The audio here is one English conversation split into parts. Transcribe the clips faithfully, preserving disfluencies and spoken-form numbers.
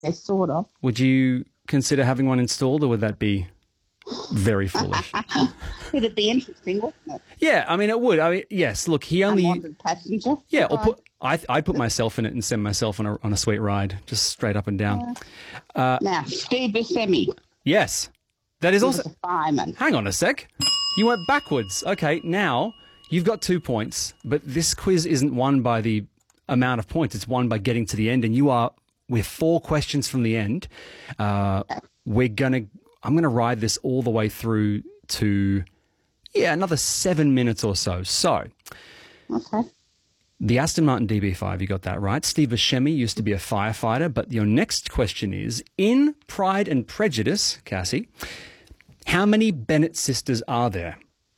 Yes, sort of. Would you consider having one installed, or would that be very foolish? It'd be interesting, wouldn't it? Yeah, I mean, it would. I mean, yes. Look, he only. Unwanted passenger. Yeah, or put. I I'd put myself in it and send myself on a on a sweet ride, just straight up and down. Uh, now, Steve Buscemi. Yes, that is He also. was a fireman. Hang on a sec. You went backwards. Okay, now you've got two points, but this quiz isn't won by the amount of points. It's won by getting to the end, and you are. We're four questions from the end. Uh, we're gonna. I'm gonna ride this all the way through to, yeah, another seven minutes or so. So, Okay. the Aston Martin D B five, you got that right. Steve Buscemi used to be a firefighter, but your next question is, in Pride and Prejudice, Cassie, how many Bennett sisters are there?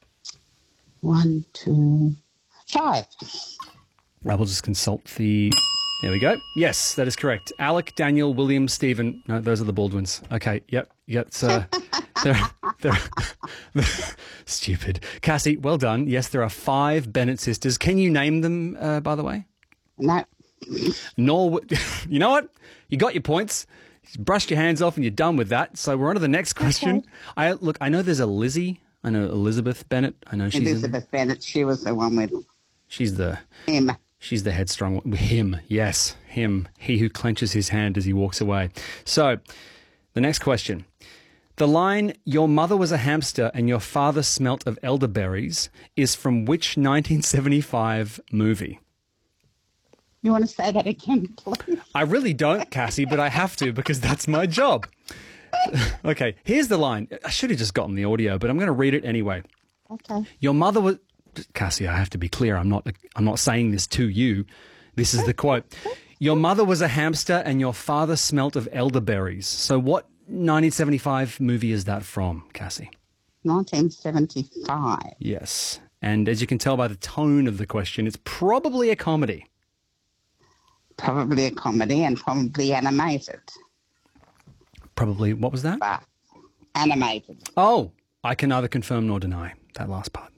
One, two, five. I will just consult the... There we go. Yes, that is correct. Alec, Daniel, William, Stephen. No, those are the Baldwins. Okay, yep. Yep. So they're, they're, they're stupid. Cassie, well done. Yes, there are five Bennett sisters. Can you name them, uh, by the way? No. Nor, you know what? You got your points. You brushed your hands off and you're done with that. So we're on to the next question. Okay. I Look, I know there's a Lizzie. I know Elizabeth Bennett. I know she's Elizabeth in, Bennett, she was the one with she's the him. She's the headstrong one. Him, yes, him. He who clenches his hand as he walks away. So, the next question. The line, your mother was a hamster and your father smelt of elderberries, is from which nineteen seventy-five movie? You want to say that again, please? I really don't, Cassie, but I have to because that's my job. Okay, here's the line. I should have just gotten the audio, but I'm going to read it anyway. Okay. Your mother was... Cassie, I have to be clear. I'm not I'm not saying this to you. This is the quote. Your mother was a hamster and your father smelt of elderberries. So what nineteen seventy-five movie is that from, Cassie? nineteen seventy-five. Yes. And as you can tell by the tone of the question, it's probably a comedy. Probably a comedy and probably animated. Probably, what was that? But animated. Oh, I can neither confirm nor deny that last part.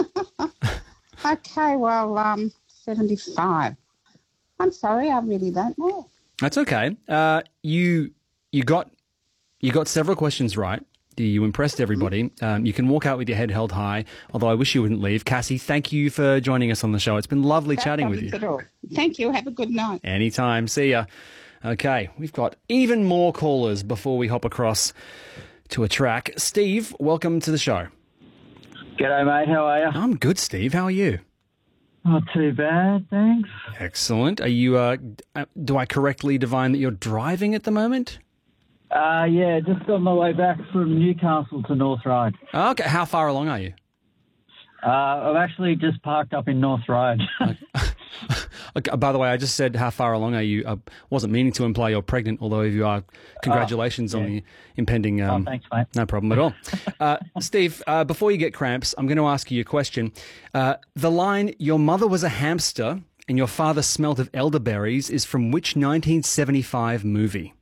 Okay, well, um, seventy-five. I'm sorry, I really don't know. That's okay. Uh, you you got you got several questions right. You impressed everybody. Um, you can walk out with your head held high, although I wish you wouldn't leave. Cassie, thank you for joining us on the show. It's been lovely chatting with you. At all. Thank you. Have a good night. Anytime. See ya. Okay, we've got even more callers before we hop across to a track. Steve, welcome to the show. G'day, mate. How are you? I'm good, Steve. How are you? Not too bad, thanks. Excellent. Are you? Uh, do I correctly divine that you're driving at the moment? Uh, yeah, just on my way back from Newcastle to North Ryde. Okay. How far along are you? Uh, I'm actually just parked up in North Ryde. Okay, by the way, I just said how far along are you? I wasn't meaning to imply you're pregnant, although if you are, congratulations oh, yeah. on the impending... Um, oh, thanks, mate. No problem at all. Uh, Steve, uh, before you get cramps, I'm going to ask you a question. Uh, the line, your mother was a hamster and your father smelt of elderberries is from which nineteen seventy-five movie?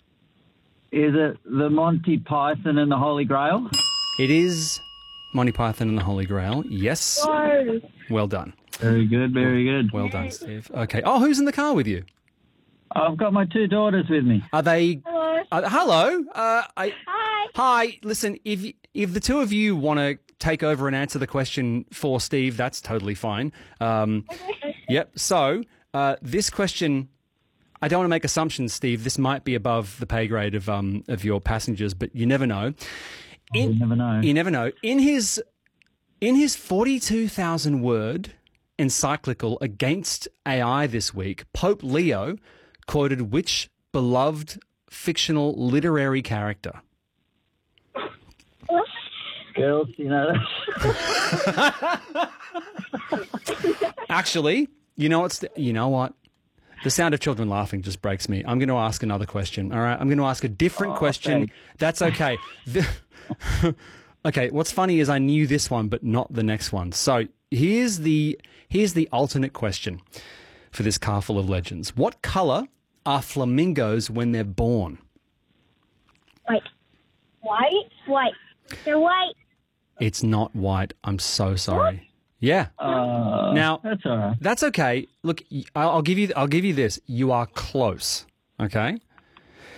Is it the Monty Python and the Holy Grail? It is Monty Python and the Holy Grail. Yes. No. Well done. Very good, very good. Well done, Steve. Okay. Oh, who's in the car with you? I've got my two daughters with me. Are they... Hello. Uh, hello. Uh, I, Hi. Hi. Listen, if if the two of you want to take over and answer the question for Steve, that's totally fine. Um, yep. So uh, this question, I don't want to make assumptions, Steve. This might be above the pay grade of um of your passengers, but you never know. In, you never know. You never know. In his in his forty-two thousand word encyclical against A I this week, Pope Leo quoted which beloved fictional literary character? Girls, you know. Actually, you know what's the, you know what? The sound of children laughing just breaks me. I'm going to ask another question. All right, I'm going to ask a different Oh, question. thanks. That's okay. The, okay, what's funny is I knew this one, but not the next one. So here's the here's the alternate question for this car full of legends. What color are flamingos when they're born? White. White? White. They're white. It's not white. I'm so sorry. Yeah. Uh, Now that's all right. that's okay. Look, y- I'll I'll give you. I'll give you this. You are close. Okay.